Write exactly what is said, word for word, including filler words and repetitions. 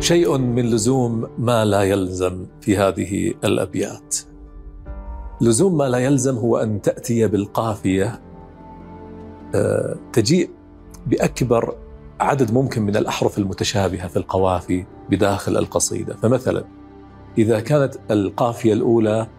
شيء من لزوم ما لا يلزم في هذه الأبيات. لزوم ما لا يلزم هو أن تأتي بالقافية تجيء بأكبر عدد ممكن من الأحرف المتشابهة في القوافي بداخل القصيدة. فمثلا إذا كانت القافية الأولى